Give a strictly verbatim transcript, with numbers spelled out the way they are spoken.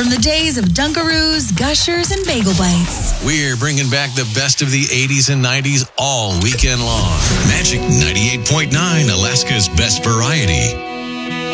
from the days of Dunkaroos, Gushers, and Bagel Bites. We're bringing back the best of the eighties and nineties all weekend long. Magic ninety-eight point nine, Alaska's best variety.